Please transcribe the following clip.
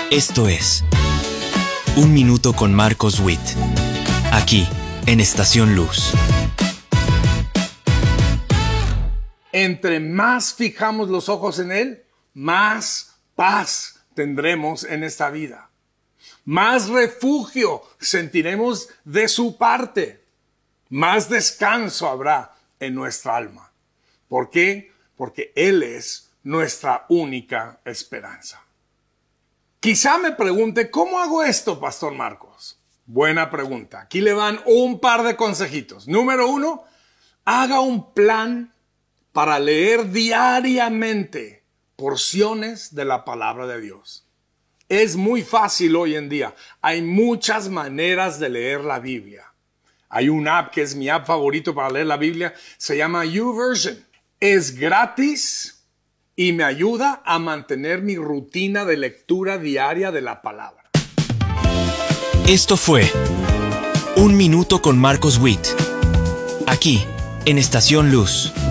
Esto es Un Minuto con Marcos Witt, aquí en Estación Luz. Entre más fijamos los ojos en Él, más paz tendremos en esta vida. Más refugio sentiremos de su parte. Más descanso habrá en nuestra alma. ¿Por qué? Porque Él es nuestra única esperanza. Quizá me pregunte, ¿cómo hago esto, Pastor Marcos? Buena pregunta. Aquí le van un par de consejitos. Número 1, haga un plan para leer diariamente porciones de la palabra de Dios. Es muy fácil hoy en día. Hay muchas maneras de leer la Biblia. Hay una app que es mi app favorito para leer la Biblia. Se llama YouVersion. Es gratis y me ayuda a mantener mi rutina de lectura diaria de la palabra. Esto fue Un Minuto con Marcos Witt, aquí en Estación Luz.